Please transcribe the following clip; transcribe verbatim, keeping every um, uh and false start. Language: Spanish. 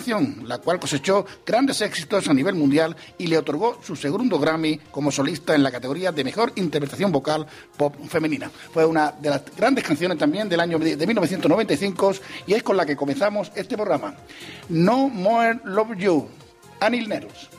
canción, la cual cosechó grandes éxitos a nivel mundial y le otorgó su segundo Grammy como solista en la categoría de Mejor Interpretación Vocal Pop Femenina. Fue una de las grandes canciones también del año de mil novecientos noventa y cinco y es con la que comenzamos este programa. No More Love You, Annie Lennox.